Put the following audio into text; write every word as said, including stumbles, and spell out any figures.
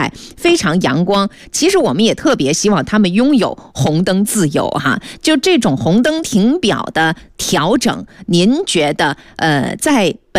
快，非常阳光。其实我们也特别希望他们拥有红灯自由哈。就这种红灯停表的调整，您觉得呃在